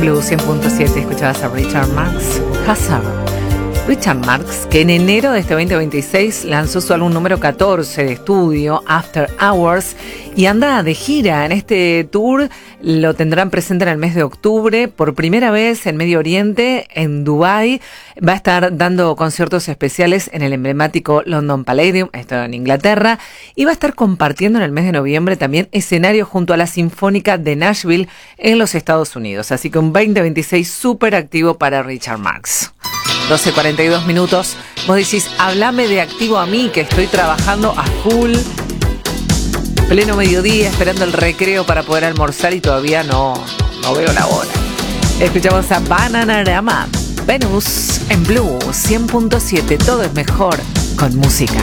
Blue 100.7 escuchabas a Richard Marx Hazard. Richard Marx, que en enero de este 2026 lanzó su álbum número 14 de estudio, After Hours, y anda de gira. En este tour lo tendrán presente en el mes de octubre, por primera vez en Medio Oriente, en Dubái. Va a estar dando conciertos especiales en el emblemático London Palladium, esto en Inglaterra, y va a estar compartiendo en el mes de noviembre también escenario junto a la Sinfónica de Nashville en los Estados Unidos. Así que un 2026 súper activo para Richard Marx. 12:42 minutos. Vos decís, hablame de activo a mí, que estoy trabajando a full, pleno mediodía, esperando el recreo para poder almorzar y todavía no veo la hora. Escuchamos a Bananarama, Venus en Blue 100.7. Todo es mejor con música.